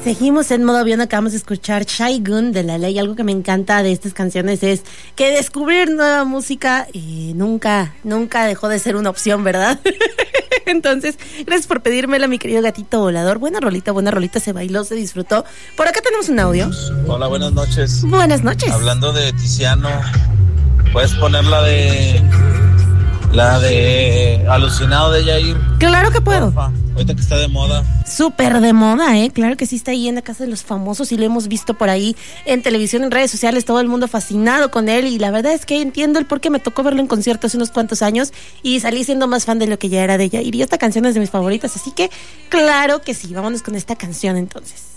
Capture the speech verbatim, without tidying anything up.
Seguimos en modo avión, acabamos de escuchar Shy Gun de La Ley. Algo que me encanta de estas canciones es que descubrir nueva música eh, nunca, nunca dejó de ser una opción, ¿verdad? Entonces, gracias por pedírmela, mi querido gatito volador. Buena rolita, buena rolita, se bailó, se disfrutó. Por acá tenemos un audio. Hola, buenas noches. Buenas noches. Hablando de Tiziano, ¿puedes poner la de... la de Alucinado de Yair? Claro que puedo. Porfa, ahorita que está de moda. Súper de moda, ¿eh? Claro que sí, está ahí en la casa de los famosos y lo hemos visto por ahí en televisión, en redes sociales, todo el mundo fascinado con él, y la verdad es que entiendo el por qué. Me tocó verlo en concierto hace unos cuantos años y salí siendo más fan de lo que ya era de Yair, y esta canción es de mis favoritas, así que claro que sí. Vámonos con esta canción entonces.